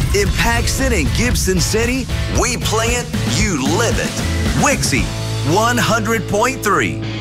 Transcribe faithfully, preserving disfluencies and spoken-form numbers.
In Paxton and Gibson City, we play it, you live it. Wixie, one hundred point three.